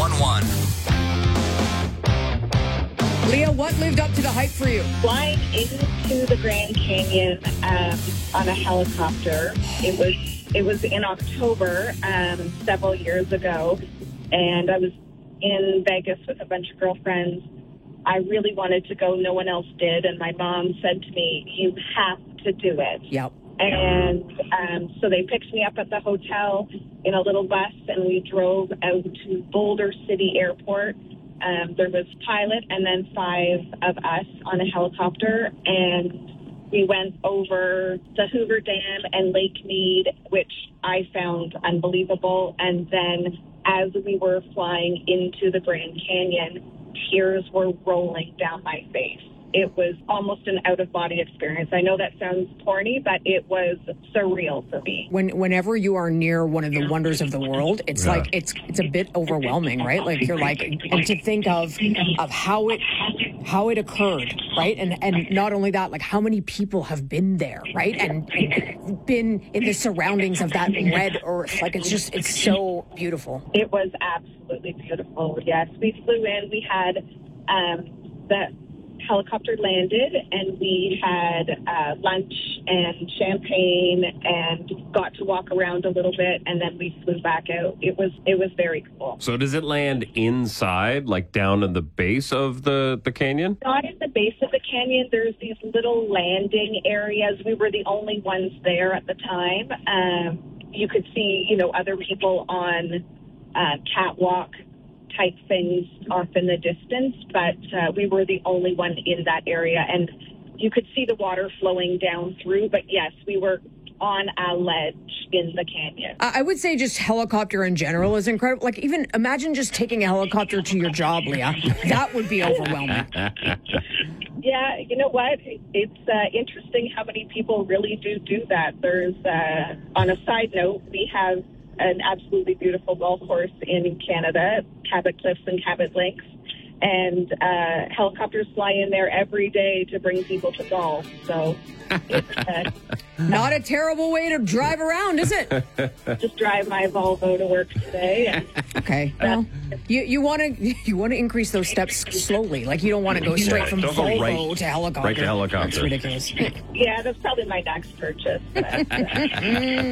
911. Leah, what lived up to the hype for you? Flying into the Grand Canyon on a helicopter. It was in October several years ago, and I was in Vegas with a bunch of girlfriends. I really wanted to go. No one else did, and my mom said to me, "You have to do it." Yep. And so they picked me up at the hotel in a little bus, and we drove out to Boulder City Airport. There was a pilot and then 5 of us on a helicopter, and we went over the Hoover Dam and Lake Mead, which I found unbelievable. And then as we were flying into the Grand Canyon, tears were rolling down my face. It was almost an out-of-body experience. I know that sounds corny, but it was surreal for me. Whenever you are near one of the wonders of the world, it's like it's a bit overwhelming, right? Like you're like, and to think of how it occurred, right? And not only that, like how many people have been there, right? And been in the surroundings of that red earth. Like it's so beautiful. It was absolutely beautiful. Yes, we flew in. We had the helicopter landed, and we had lunch and champagne and got to walk around a little bit, and then we flew back out. It was very cool. So does it land inside, like down in the base of the canyon? Not at the base of the canyon. There's these little landing areas. We were the only ones there at the time. You could see, other people on catwalk type things off in the distance, but we were the only one in that area, and you could see the water flowing down through. But yes, we were on a ledge in the canyon. I would say just helicopter in general is incredible. Like even imagine just taking a helicopter to your job, Leah. That would be overwhelming. Yeah, you know what? It's interesting how many people really do that. There's, on a side note, we have an absolutely beautiful golf course in Canada, Cabot Cliffs and Cabot Links, and helicopters fly in there every day to bring people to golf. So it's not a terrible way to drive around, is it? Just drive my Volvo to work today. Okay. Well, you want to increase those steps slowly. Like you don't want to go straight from Volvo to helicopter. Right to helicopter. That's ridiculous. Yeah, that's probably my next purchase. But,